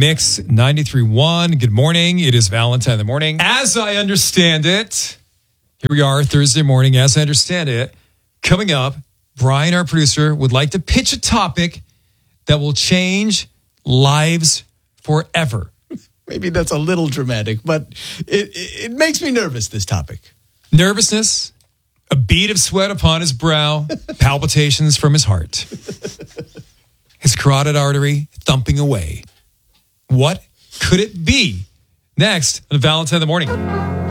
Mix 93.1. Good morning. It is Valentine in the morning. As I understand it, here we are Thursday morning. As I understand it, coming up, Brian, our producer, would like to pitch a topic that will change lives forever. Maybe that's a little dramatic, but it makes me nervous, this topic. Nervousness, a bead of sweat upon his brow, palpitations from his heart. His carotid artery thumping away. What could it be? Next on Valentine in the morning.